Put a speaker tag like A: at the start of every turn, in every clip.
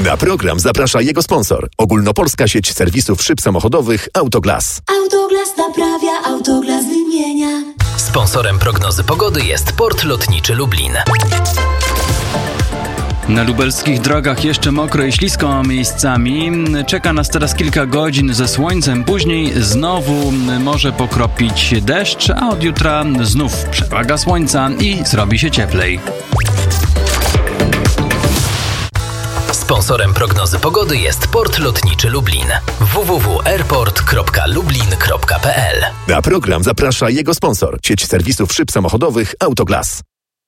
A: Na program zaprasza jego sponsor. Ogólnopolska sieć serwisów szyb samochodowych Autoglas.
B: Autoglas naprawia, Autoglas wymienia.
C: Sponsorem prognozy pogody jest Port Lotniczy Lublin.
D: Na lubelskich drogach jeszcze mokro i ślisko miejscami. Czeka nas teraz kilka godzin ze słońcem. Później znowu może pokropić deszcz, a od jutra znów przewaga słońca i zrobi się cieplej.
C: Sponsorem prognozy pogody jest Port Lotniczy Lublin. www.airport.lublin.pl.
A: Na program zaprasza jego sponsor. Sieć serwisów szyb samochodowych Autoglas.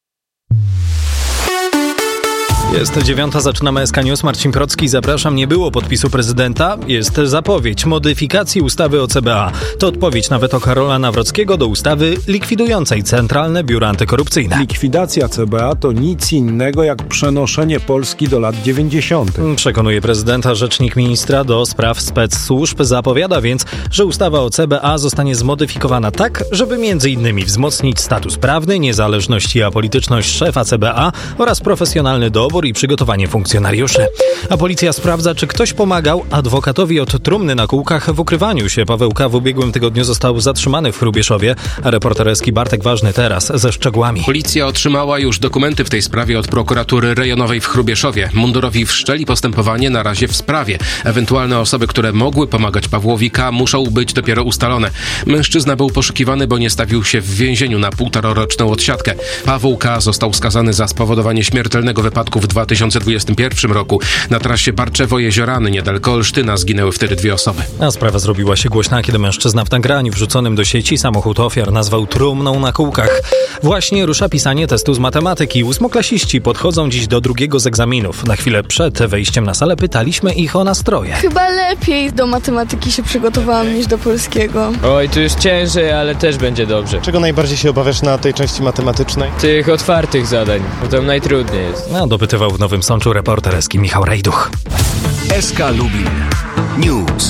E: Jest 9:00, zaczynamy SK News. Marcin Procki, zapraszam. Nie było podpisu prezydenta. Jest zapowiedź modyfikacji ustawy o CBA. To odpowiedź na weto Karola Nawrockiego do ustawy likwidującej Centralne Biuro Antykorupcyjne.
F: Likwidacja CBA to nic innego jak przenoszenie Polski do lat 90.
E: Przekonuje prezydenta rzecznik ministra do spraw specsłużb. Zapowiada więc, że ustawa o CBA zostanie zmodyfikowana tak, żeby m.in. wzmocnić status prawny, niezależność i apolityczność szefa CBA oraz profesjonalny dobór i przygotowanie funkcjonariuszy. A policja sprawdza, czy ktoś pomagał adwokatowi od trumny na kółkach w ukrywaniu się. Paweł K. w ubiegłym tygodniu został zatrzymany w Hrubieszowie, a reporter Eski Bartek Ważny teraz ze szczegółami.
G: Policja otrzymała już dokumenty w tej sprawie od prokuratury rejonowej w Hrubieszowie. Mundurowi wszczęli postępowanie na razie w sprawie. Ewentualne osoby, które mogły pomagać Pawłowi K. muszą być dopiero ustalone. Mężczyzna był poszukiwany, bo nie stawił się w więzieniu na 1,5-roczną odsiadkę. Paweł K. został skazany za spowodowanie śmiertelnego wypadku w 2021 roku. Na trasie Barczewo-Jeziorany niedaleko Olsztyna zginęły wtedy 2 osoby.
E: A sprawa zrobiła się głośna, kiedy mężczyzna w nagraniu wrzuconym do sieci samochód ofiar nazwał trumną na kółkach. Właśnie rusza pisanie testu z matematyki. 8-klasiści podchodzą dziś do drugiego z egzaminów. Na chwilę przed wejściem na salę pytaliśmy ich o nastroje.
H: Chyba lepiej do matematyki się przygotowałam niż do polskiego.
I: Oj, tu jest ciężej, ale też będzie dobrze.
J: Czego najbardziej się obawiasz na tej części matematycznej?
I: Tych otwartych zadań, bo tam najtrudniej jest.
E: Dopytywał w Nowym Sączu reporter Eski Michał Rejduch.
K: SK Lublin News.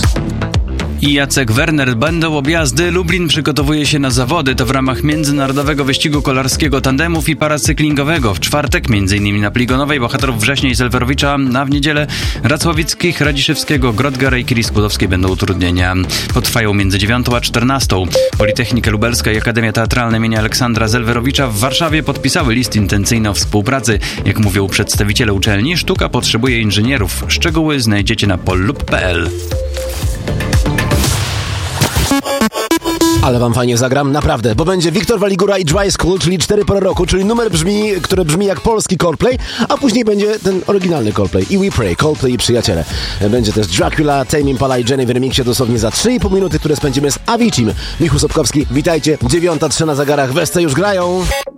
D: I Jacek Werner. Będą objazdy. Lublin przygotowuje się na zawody. To w ramach międzynarodowego wyścigu kolarskiego tandemów i paracyklingowego. W czwartek, m.in. na Pligonowej, bohaterów Września i Zelwerowicza, a w niedzielę Racławickich, Radziszewskiego, Grodgara i Kili Skłodowskiej będą utrudnienia. Potrwają między 9 a 14. Politechnika Lubelska i Akademia Teatralna im. Aleksandra Zelwerowicza w Warszawie podpisały list intencyjny o współpracy. Jak mówią przedstawiciele uczelni, sztuka potrzebuje inżynierów. Szczegóły znajdziecie na pollub.pl.
L: Ale wam fajnie zagram, naprawdę, bo będzie Wiktor Waligura i Dry School, czyli 4 pory roku, czyli numer który brzmi jak polski Coldplay, a później będzie ten oryginalny Coldplay i We Pray, Coldplay i przyjaciele. Będzie też Dracula, Tame Impala i Jenny w remiksie dosłownie za 3,5 minuty, które spędzimy z Aviciim. Michał Sobkowski, witajcie, 9:03 na zegarach, Wesce już grają.